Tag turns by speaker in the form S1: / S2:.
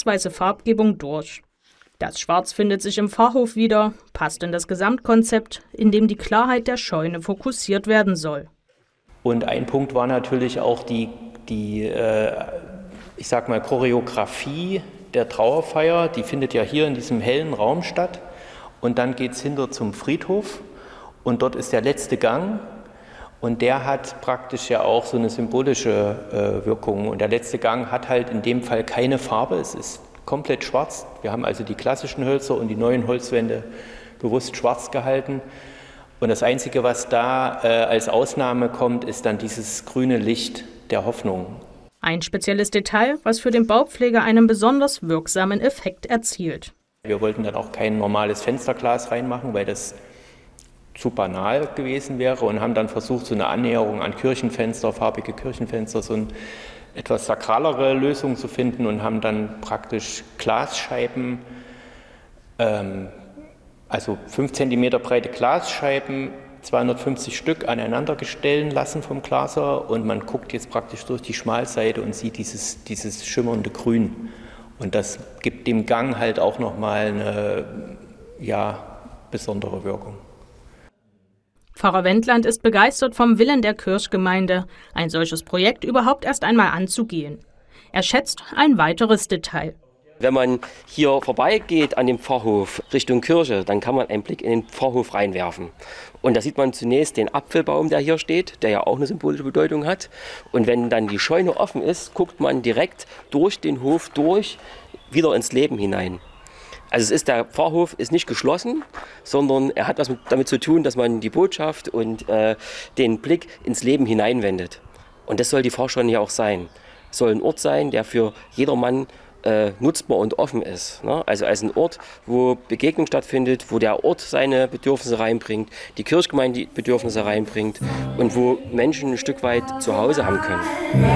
S1: schwarz-weiße Farbgebung durch. Das Schwarz findet sich im Pfarrhof wieder, passt in das Gesamtkonzept, in dem die Klarheit der Scheune fokussiert werden soll.
S2: Und ein Punkt war natürlich auch die Choreografie der Trauerfeier. Die findet ja hier in diesem hellen Raum statt. Und dann geht es hinter zum Friedhof und dort ist der letzte Gang. Und der hat praktisch ja auch so eine symbolische Wirkung. Und der letzte Gang hat halt in dem Fall keine Farbe, es ist komplett schwarz. Wir haben also die klassischen Hölzer und die neuen Holzwände bewusst schwarz gehalten. Und das Einzige, was da als Ausnahme kommt, ist dann dieses grüne Licht der Hoffnung.
S1: Ein spezielles Detail, was für den Baupfleger einen besonders wirksamen Effekt erzielt.
S2: Wir wollten dann auch kein normales Fensterglas reinmachen, weil das zu banal gewesen wäre und haben dann versucht, so eine Annäherung an Kirchenfenster, farbige Kirchenfenster, so eine etwas sakralere Lösung zu finden und haben dann praktisch Glasscheiben, also 5 cm breite Glasscheiben, 250 Stück aneinander stellen lassen vom Glaser und man guckt jetzt praktisch durch die Schmalseite und sieht dieses schimmernde Grün. Und das gibt dem Gang halt auch nochmal eine besondere Wirkung.
S1: Pfarrer Wendland ist begeistert vom Willen der Kirchgemeinde, ein solches Projekt überhaupt erst einmal anzugehen. Er schätzt ein weiteres Detail.
S3: Wenn man hier vorbeigeht an dem Pfarrhof Richtung Kirche, dann kann man einen Blick in den Pfarrhof reinwerfen. Und da sieht man zunächst den Apfelbaum, der hier steht, der ja auch eine symbolische Bedeutung hat. Und wenn dann die Scheune offen ist, guckt man direkt durch den Hof durch wieder ins Leben hinein. Also der Pfarrhof ist nicht geschlossen, sondern er hat was damit zu tun, dass man die Botschaft und den Blick ins Leben hineinwendet. Und das soll die Pfarrscheune ja auch sein. Es soll ein Ort sein, der für jedermann nutzbar und offen ist. Ne? Also als ein Ort, wo Begegnung stattfindet, wo der Ort seine Bedürfnisse reinbringt, die Kirchgemeinde die Bedürfnisse reinbringt und wo Menschen ein Stück weit zu Hause haben können.